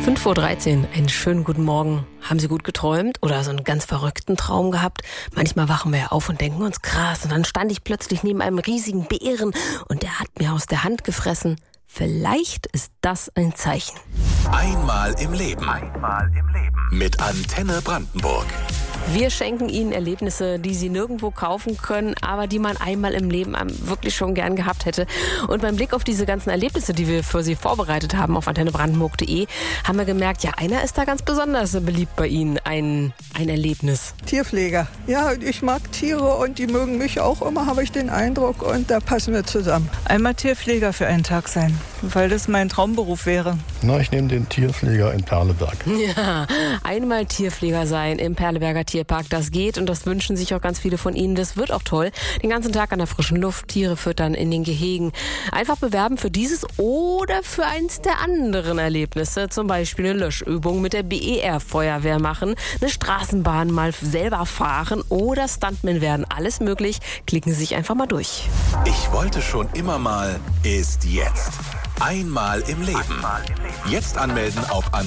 5:13 Uhr, einen schönen guten Morgen. Haben Sie gut geträumt oder so einen ganz verrückten Traum gehabt? Manchmal wachen wir ja auf und denken uns, krass, und dann stand ich plötzlich neben einem riesigen Bären und der hat mir aus der Hand gefressen. Vielleicht ist das ein Zeichen. Einmal im Leben. Mit Antenne Brandenburg. Wir schenken Ihnen Erlebnisse, die Sie nirgendwo kaufen können, aber die man einmal im Leben wirklich schon gern gehabt hätte. Und beim Blick auf diese ganzen Erlebnisse, die wir für Sie vorbereitet haben auf antennebrandenburg.de, haben wir gemerkt, ja, einer ist da ganz besonders beliebt bei Ihnen, ein Erlebnis. Tierpfleger. Ja, ich mag Tiere und die mögen mich auch immer, habe ich den Eindruck, und da passen wir zusammen. Einmal Tierpfleger für einen Tag sein, weil das mein Traumberuf wäre. Na, ich nehme den Tierpfleger in Perleberg. Ja, einmal Tierpfleger sein im Perleberger Tierpark, das geht und das wünschen sich auch ganz viele von Ihnen. Das wird auch toll. Den ganzen Tag an der frischen Luft, Tiere füttern in den Gehegen. Einfach bewerben für dieses oder für eins der anderen Erlebnisse. Zum Beispiel eine Löschübung mit der BER-Feuerwehr machen, eine Straßenbahn mal selber fahren oder Stuntman werden. Alles möglich. Klicken Sie sich einfach mal durch. Ich wollte schon immer mal, ist jetzt. Einmal im Leben. Jetzt anmelden auf